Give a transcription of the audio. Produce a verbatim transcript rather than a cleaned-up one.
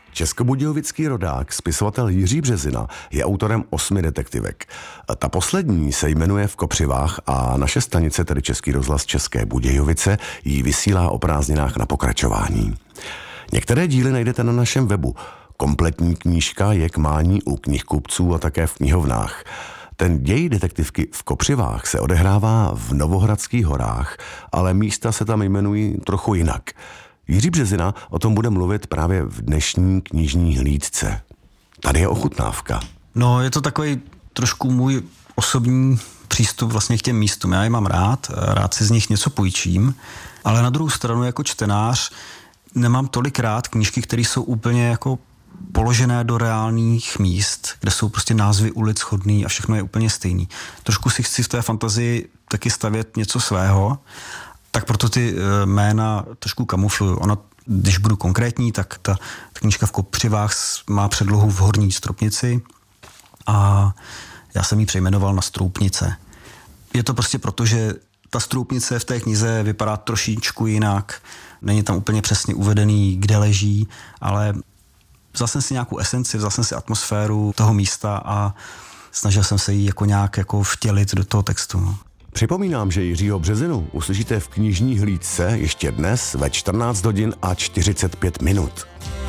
Českobudějovický rodák, spisovatel Jiří Březina, je autorem osmi detektivek. Ta poslední se jmenuje V Kopřivách a naše stanice, tedy Český rozhlas České Budějovice, ji vysílá o prázdninách na pokračování. Některé díly najdete na našem webu. Kompletní knížka je k mání u knihkupců a také v knihovnách. Ten děj detektivky V Kopřivách se odehrává v Novohradských horách, ale místa se tam jmenují trochu jinak. Jiří Březina o tom bude mluvit právě v dnešní knižní hlídce. Tady je ochutnávka. No, je to takový trošku můj osobní přístup vlastně k těm místům. Já je mám rád, rád si z nich něco půjčím, ale na druhou stranu jako čtenář nemám tolik rád knížky, které jsou úplně jako položené do reálných míst, kde jsou prostě názvy ulic shodný a všechno je úplně stejný. Trošku si chci v té fantazii taky stavět něco svého, tak proto ty jména trošku kamufluju. Ona, když budu konkrétní, tak ta, ta knížka V Kopřivách má předlohu v Horní Stropnici a já jsem ji přejmenoval na Stroupnice. Je to prostě proto, že ta Stroupnice v té knize vypadá trošičku jinak. Není tam úplně přesně uvedený, kde leží, ale vzal jsem si nějakou esenci, vzal jsem si atmosféru toho místa a snažil jsem se jí jako nějak jako vtělit do toho textu. No. Připomínám, že Jiřího Březinu uslyšíte v knižní hlídce ještě dnes ve čtrnáct hodin a čtyřicet pět minut.